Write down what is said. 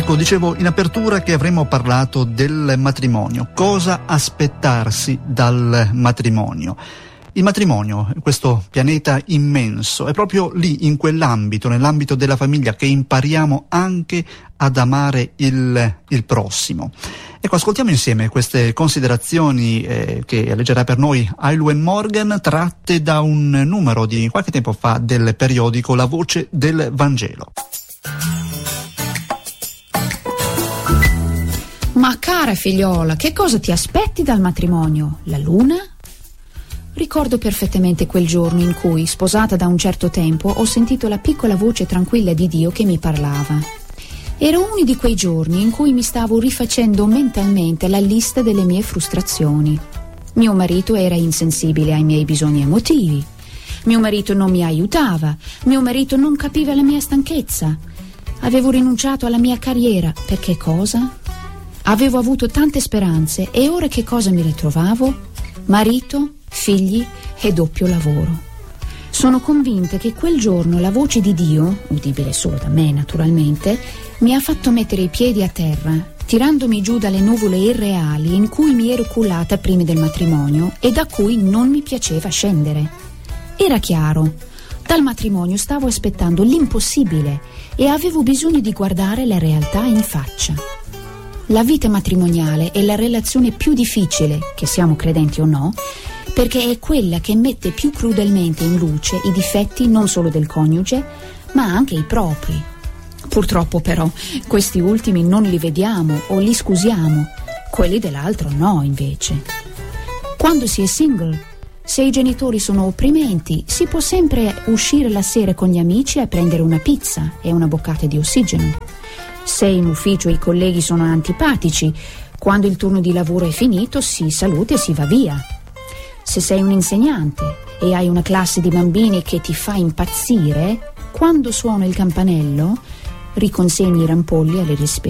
Ecco, dicevo in apertura che avremmo parlato del matrimonio. Cosa aspettarsi dal matrimonio? Il matrimonio, questo pianeta immenso, è proprio lì, in quell'ambito, nell'ambito della famiglia, che impariamo anche ad amare il prossimo. Ecco, ascoltiamo insieme queste considerazioni che leggerà per noi Ailwen Morgan, tratte da un numero di qualche tempo fa del periodico La Voce del Vangelo. Ma cara figliola, che cosa ti aspetti dal matrimonio? La luna? Ricordo perfettamente quel giorno in cui, sposata da un certo tempo, ho sentito la piccola voce tranquilla di Dio che mi parlava. Era uno di quei giorni in cui mi stavo rifacendo mentalmente la lista delle mie frustrazioni. Mio marito era insensibile ai miei bisogni emotivi. Mio marito non mi aiutava. Mio marito non capiva la mia stanchezza. Avevo rinunciato alla mia carriera. Perché cosa? Avevo avuto tante speranze e ora che cosa mi ritrovavo? Marito, figli e doppio lavoro. Sono convinta che quel giorno la voce di Dio, udibile solo da me naturalmente, mi ha fatto mettere i piedi a terra, tirandomi giù dalle nuvole irreali in cui mi ero cullata prima del matrimonio e da cui non mi piaceva scendere. Era chiaro, dal matrimonio stavo aspettando l'impossibile e avevo bisogno di guardare la realtà in faccia. La vita matrimoniale è la relazione più difficile, che siamo credenti o no, perché è quella che mette più crudelmente in luce i difetti non solo del coniuge, ma anche i propri. Purtroppo però questi ultimi non li vediamo o li scusiamo, quelli dell'altro no invece. Quando si è single, se i genitori sono opprimenti, si può sempre uscire la sera con gli amici a prendere una pizza e una boccata di ossigeno. Se in ufficio i colleghi sono antipatici, quando il turno di lavoro è finito si saluta e si va via. Se sei un insegnante e hai una classe di bambini che ti fa impazzire, quando suona il campanello riconsegni i rampolli alle